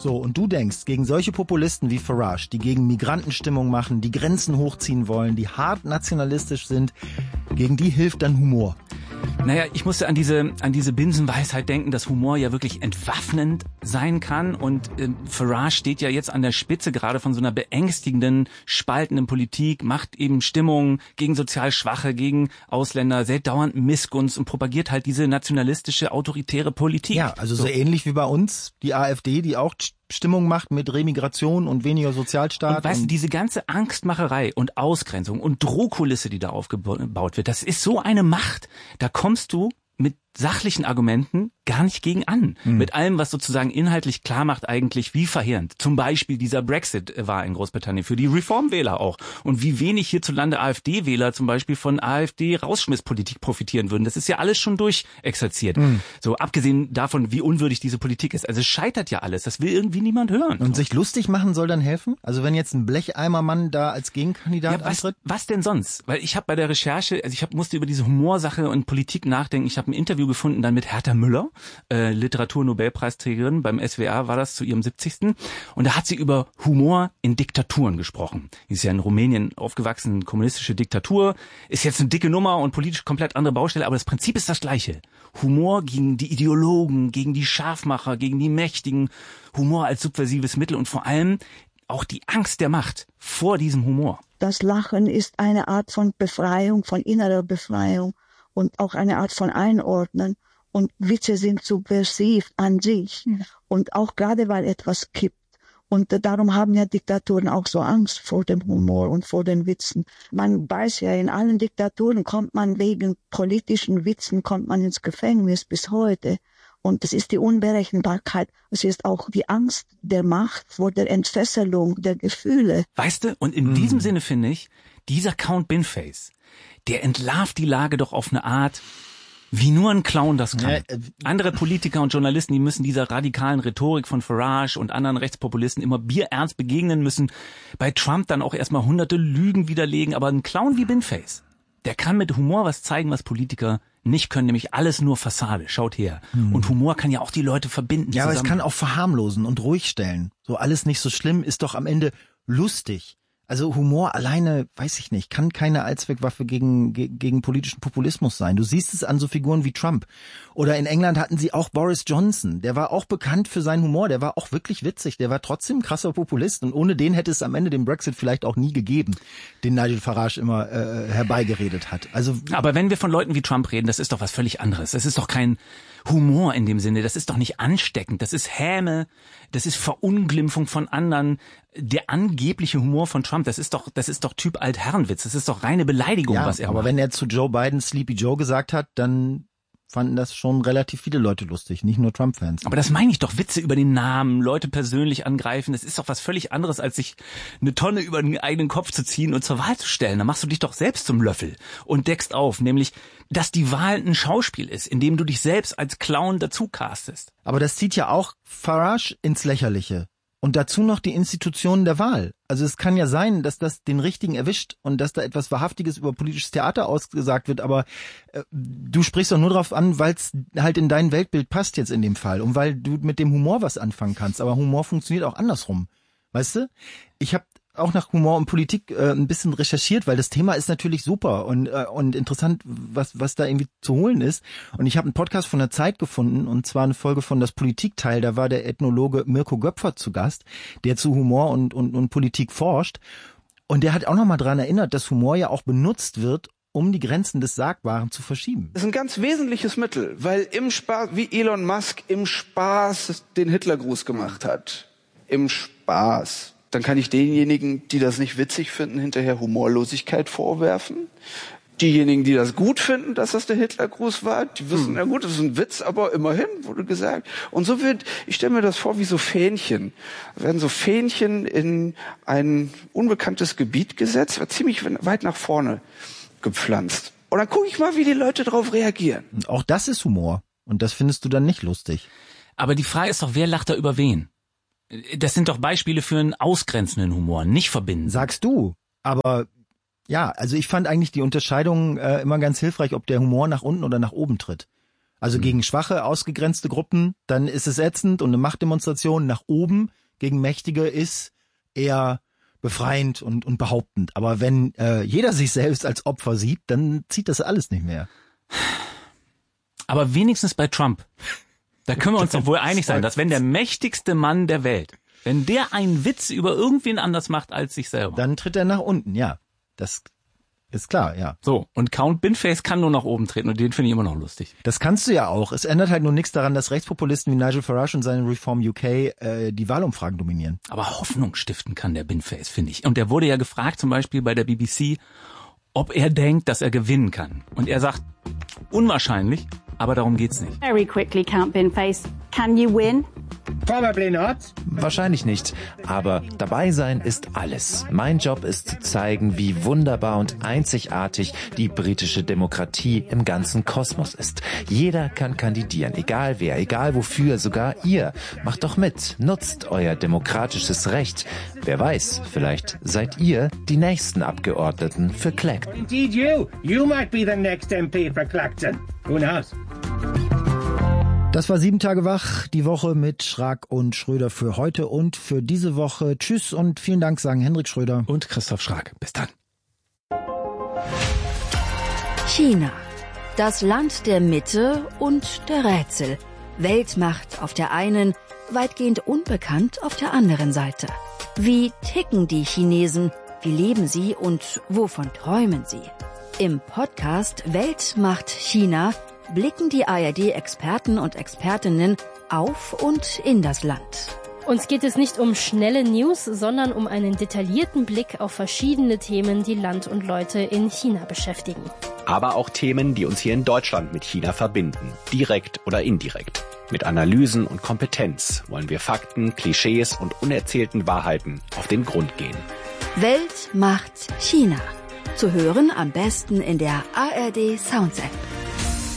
So, und du denkst, gegen solche Populisten wie Farage, die gegen Migrantenstimmung machen, die Grenzen hochziehen wollen, die hart nationalistisch sind, gegen die hilft dann Humor. Naja, ich musste an diese Binsenweisheit denken, dass Humor ja wirklich entwaffnend sein kann, und Farage steht ja jetzt an der Spitze gerade von so einer beängstigenden, spaltenden Politik, macht eben Stimmung gegen sozial Schwache, gegen Ausländer, sehr dauernd Missgunst und propagiert halt diese nationalistische, autoritäre Politik. Ja, also so ähnlich wie bei uns die AfD, die auch Stimmung macht mit Remigration und weniger Sozialstaat. Und weißt du, diese ganze Angstmacherei und Ausgrenzung und Drohkulisse, die da aufgebaut wird, das ist so eine Macht. Da kommst du mit sachlichen Argumenten gar nicht gegen an. Mit allem, was sozusagen inhaltlich klar macht eigentlich, wie verheerend zum Beispiel dieser Brexit war in Großbritannien für die Reformwähler auch. Und wie wenig hierzulande AfD-Wähler zum Beispiel von AfD-Rausschmisspolitik profitieren würden. Das ist ja alles schon durchexerziert. So, abgesehen davon, wie unwürdig diese Politik ist. Also es scheitert ja alles. Das will irgendwie niemand hören. Und sich lustig machen soll dann helfen? Also wenn jetzt ein Blecheimermann da als Gegenkandidat antritt? Was denn sonst? Weil ich habe bei der Recherche, also musste über diese Humorsache und Politik nachdenken. Ich habe ein Interview gefunden dann mit Hertha Müller, Literaturnobelpreisträgerin beim SWR war das zu ihrem 70. Und da hat sie über Humor in Diktaturen gesprochen. Die ist ja in Rumänien aufgewachsen, kommunistische Diktatur, ist jetzt eine dicke Nummer und politisch komplett andere Baustelle, aber das Prinzip ist das gleiche. Humor gegen die Ideologen, gegen die Scharfmacher, gegen die Mächtigen, Humor als subversives Mittel und vor allem auch die Angst der Macht vor diesem Humor. Das Lachen ist eine Art von Befreiung, von innerer Befreiung und auch eine Art von Einordnen. Und Witze sind subversiv an sich. Und auch gerade, weil etwas kippt. Und darum haben ja Diktaturen auch so Angst vor dem Humor und vor den Witzen. Man weiß ja, in allen Diktaturen kommt man wegen politischen Witzen, kommt man ins Gefängnis bis heute. Und das ist die Unberechenbarkeit. Es ist auch die Angst der Macht vor der Entfesselung der Gefühle. Weißt du, und in diesem Sinne finde ich, dieser Count Binface, der entlarvt die Lage doch auf eine Art, wie nur ein Clown das kann. Andere Politiker und Journalisten, die müssen dieser radikalen Rhetorik von Farage und anderen Rechtspopulisten immer bierernst begegnen, müssen bei Trump dann auch erstmal hunderte Lügen widerlegen. Aber ein Clown wie Binface, der kann mit Humor was zeigen, was Politiker nicht können, nämlich alles nur Fassade. Schaut her. Und Humor kann ja auch die Leute verbinden. Ja, aber es kann auch verharmlosen und ruhig stellen. So alles nicht so schlimm, ist doch am Ende lustig. Also Humor alleine, weiß ich nicht, kann keine Allzweckwaffe gegen politischen Populismus sein. Du siehst es an so Figuren wie Trump. Oder in England hatten sie auch Boris Johnson. Der war auch bekannt für seinen Humor. Der war auch wirklich witzig. Der war trotzdem ein krasser Populist. Und ohne den hätte es am Ende den Brexit vielleicht auch nie gegeben, den Nigel Farage immer herbeigeredet hat. Also, aber wenn wir von Leuten wie Trump reden, das ist doch was völlig anderes. Das ist doch kein Humor in dem Sinne. Das ist doch nicht ansteckend. Das ist Häme. Das ist Verunglimpfung von anderen. Der angebliche Humor von Trump, das ist doch Typ Altherrenwitz. Das ist doch reine Beleidigung, was er macht. Aber wenn er zu Joe Biden Sleepy Joe gesagt hat, dann fanden das schon relativ viele Leute lustig, nicht nur Trump-Fans. Aber das meine ich doch, Witze über den Namen, Leute persönlich angreifen, das ist doch was völlig anderes, als sich eine Tonne über den eigenen Kopf zu ziehen und zur Wahl zu stellen. Da machst du dich doch selbst zum Löffel und deckst auf, nämlich, dass die Wahl ein Schauspiel ist, in dem du dich selbst als Clown dazu castest. Aber das zieht ja auch Farage ins Lächerliche. Und dazu noch die Institutionen der Wahl. Also es kann ja sein, dass das den Richtigen erwischt und dass da etwas Wahrhaftiges über politisches Theater ausgesagt wird, aber du sprichst doch nur drauf an, weil es halt in dein Weltbild passt jetzt in dem Fall und weil du mit dem Humor was anfangen kannst. Aber Humor funktioniert auch andersrum. Weißt du? Ich habe auch nach Humor und Politik ein bisschen recherchiert, weil das Thema ist natürlich super und interessant, was da irgendwie zu holen ist. Und ich habe einen Podcast von der Zeit gefunden, und zwar eine Folge von Das Politikteil. Da war der Ethnologe Mirko Göpfert zu Gast, der zu Humor und Politik forscht. Und der hat auch nochmal daran erinnert, dass Humor ja auch benutzt wird, um die Grenzen des Sagbaren zu verschieben. Das ist ein ganz wesentliches Mittel, weil im Spaß, wie Elon Musk im Spaß den Hitlergruß gemacht hat. Im Spaß. Dann kann ich denjenigen, die das nicht witzig finden, hinterher Humorlosigkeit vorwerfen. Diejenigen, die das gut finden, dass das der Hitlergruß war, die wissen, na gut, das ist ein Witz, aber immerhin wurde gesagt. Und so ich stelle mir das vor wie so Fähnchen. Da werden so Fähnchen in ein unbekanntes Gebiet gesetzt, wird ziemlich weit nach vorne gepflanzt. Und dann gucke ich mal, wie die Leute darauf reagieren. Und auch das ist Humor. Und das findest du dann nicht lustig. Aber die Frage ist doch, wer lacht da über wen? Das sind doch Beispiele für einen ausgrenzenden Humor, nicht verbinden. Sagst du. Aber ja, also ich fand eigentlich die Unterscheidung immer ganz hilfreich, ob der Humor nach unten oder nach oben tritt. Also gegen schwache, ausgegrenzte Gruppen, dann ist es ätzend und eine Machtdemonstration nach oben gegen Mächtige ist eher befreiend und behauptend. Aber wenn jeder sich selbst als Opfer sieht, dann zieht das alles nicht mehr. Aber wenigstens bei Trump. Da können wir uns doch wohl einig sein, dass wenn der mächtigste Mann der Welt, wenn der einen Witz über irgendwen anders macht als sich selber, dann tritt er nach unten, ja. Das ist klar, ja. So, und Count Binface kann nur nach oben treten und den finde ich immer noch lustig. Das kannst du ja auch. Es ändert halt nur nichts daran, dass Rechtspopulisten wie Nigel Farage und seine Reform UK die Wahlumfragen dominieren. Aber Hoffnung stiften kann der Binface, finde ich. Und der wurde ja gefragt, zum Beispiel bei der BBC, ob er denkt, dass er gewinnen kann. Und er sagt, unwahrscheinlich, aber darum geht's nicht. Very quickly, Count Binface. Can you win? Probably not. Wahrscheinlich nicht, aber dabei sein ist alles. Mein Job ist zu zeigen, wie wunderbar und einzigartig die britische Demokratie im ganzen Kosmos ist. Jeder kann kandidieren, egal wer, egal wofür, sogar ihr. Macht doch mit, nutzt euer demokratisches Recht. Wer weiß, vielleicht seid ihr die nächsten Abgeordneten für Clacton. Indeed you. You might be the next MP for Clacton. Who knows? Das war 7 Tage wach, die Woche mit Schrag und Schröder für heute und für diese Woche. Tschüss und vielen Dank, sagen Hendrik Schröder und Christoph Schrag. Bis dann. China. Das Land der Mitte und der Rätsel. Weltmacht auf der einen, weitgehend unbekannt auf der anderen Seite. Wie ticken die Chinesen? Wie leben sie und wovon träumen sie? Im Podcast Weltmacht China blicken die ARD-Experten und Expertinnen auf und in das Land. Uns geht es nicht um schnelle News, sondern um einen detaillierten Blick auf verschiedene Themen, die Land und Leute in China beschäftigen. Aber auch Themen, die uns hier in Deutschland mit China verbinden, direkt oder indirekt. Mit Analysen und Kompetenz wollen wir Fakten, Klischees und unerzählten Wahrheiten auf den Grund gehen. Weltmacht China. Zu hören am besten in der ARD Sounds App.